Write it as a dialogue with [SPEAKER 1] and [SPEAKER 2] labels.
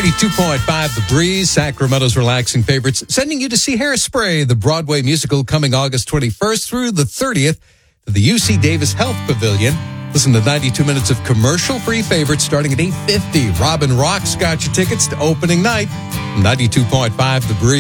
[SPEAKER 1] 92.5 The Breeze, Sacramento's relaxing favorites, sending you to see Hairspray, the Broadway musical, coming August 21st through the 30th to the UC Davis Health Pavilion. Listen to 92 minutes of commercial-free favorites starting at $8.50. Robin Rock's got your tickets to opening night. 92.5 The Breeze.